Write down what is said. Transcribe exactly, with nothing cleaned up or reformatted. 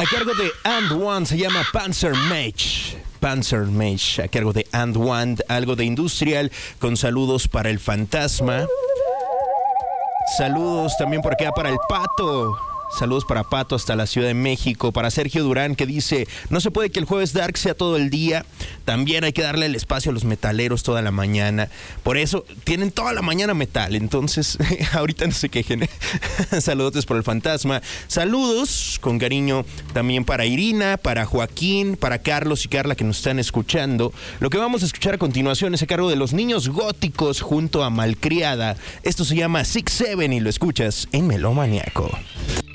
cargo de And One, se llama Panzer Mage. Panzer Mage, a cargo de And One, algo de industrial, con saludos para el fantasma. Saludos también por acá para el Pato. Saludos para Pato hasta la Ciudad de México. Para Sergio Durán, que dice: no se puede que el jueves dark sea todo el día. También hay que darle el espacio a los metaleros toda la mañana. Por eso tienen toda la mañana metal. Entonces, ahorita no se quejen. Saludos por el fantasma. Saludos con cariño también para Irina, para Joaquín, para Carlos y Carla, que nos están escuchando. Lo que vamos a escuchar a continuación es a cargo de Los Niños Góticos junto a Malcriada. Esto se llama Six Seven y lo escuchas en Melómaniaco.